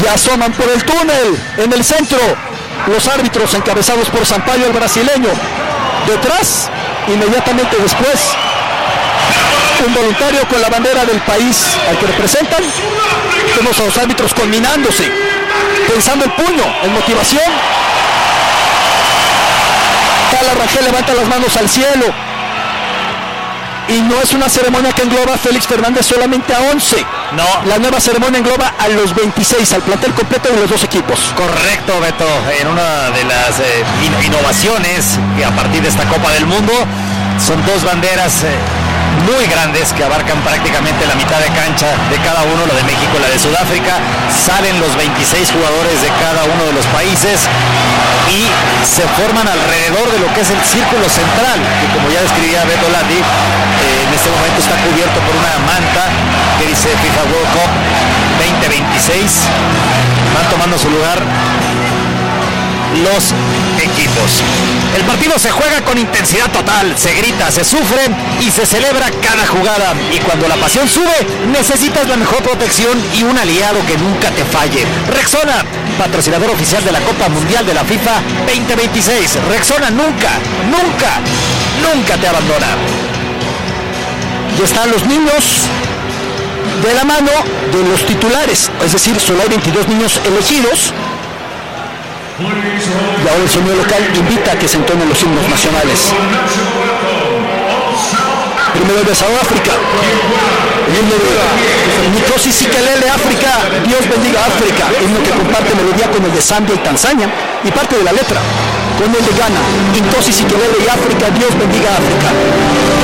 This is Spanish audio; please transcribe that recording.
Se asoman por el túnel, en el centro, los árbitros encabezados por Sampaio, el brasileño. Detrás, inmediatamente después, un voluntario con la bandera del país al que representan. Vemos a los árbitros culminándose, pensando el puño, en motivación. Carla Rangel levanta las manos al cielo. Y no es una ceremonia que engloba a Félix Fernández solamente a 11. No. La nueva ceremonia engloba a los 26, al plantel completo de los dos equipos. Correcto, Beto. En una de las innovaciones que a partir de esta Copa del Mundo son dos banderas muy grandes que abarcan prácticamente la mitad de cancha de cada uno, la de México y la de Sudáfrica. Salen los 26 jugadores de cada uno de los países y se forman alrededor de lo que es el círculo central, que como ya describía Beto Landi, en este momento está cubierto por una manta que dice FIFA World Cup 2026. Van tomando su lugar los equipos. El partido se juega con intensidad total, se grita, se sufre y se celebra cada jugada. Y cuando la pasión sube, necesitas la mejor protección y un aliado que nunca te falle. Rexona, patrocinador oficial de la Copa Mundial de la FIFA 2026. Rexona nunca te abandona. Y están los niños de la mano de los titulares, es decir, solo hay 22 niños elegidos. Y ahora el sonido local invita a que se entonen los himnos nacionales. Primero de Sudáfrica, el himno de Nkosi Sikelele, África, Dios bendiga África, himno que comparte melodía con el de Zambia y Tanzania, y parte de la letra con el de Ghana, Nkosi Sikelele y África, Dios bendiga África.